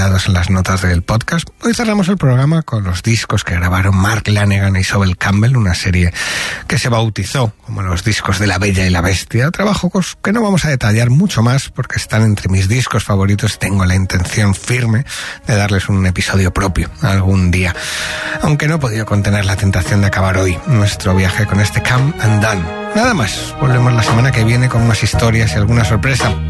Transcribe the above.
en las notas del podcast. Hoy cerramos el programa con los discos que grabaron Mark Lanegan y Sobel Campbell, una serie que se bautizó como los discos de La Bella y la Bestia, trabajos que no vamos a detallar mucho más porque están entre mis discos favoritos y tengo la intención firme de darles un episodio propio algún día, aunque no he podido contener la tentación de acabar hoy nuestro viaje con este Come and Done. Nada más, volvemos la semana que viene con más historias y alguna sorpresa.